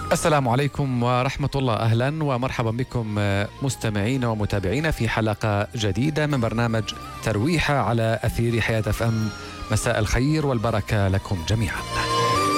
السلام عليكم ورحمة الله. أهلا ومرحبا بكم مستمعين ومتابعين في حلقة جديدة من برنامج ترويحة على أثير حياة FM. مساء الخير والبركة لكم جميعا.